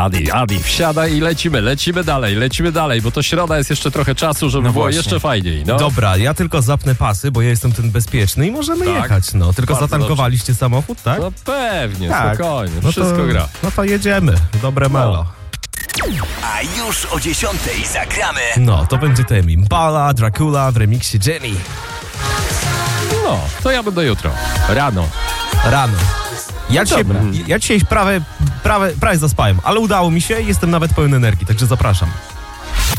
Adi, wsiadaj i lecimy dalej, bo to środa, jest jeszcze trochę czasu, żeby było właśnie. jeszcze fajniej. No. Dobra, ja tylko zapnę pasy, bo ja jestem ten bezpieczny i możemy Tak. jechać, no. Tylko Bardzo zatankowaliście samochód, tak? No pewnie, Tak. spokojnie, No wszystko to, gra. No to jedziemy, dobre melo. A już o 10:00 zagramy. No, to będzie ten Impala, Dracula w remiksie Jenny. No, to ja będę jutro, rano. Rano. dobra. Ja dzisiaj prawie zaspałem, ale udało mi się i jestem nawet pełen energii, także zapraszam.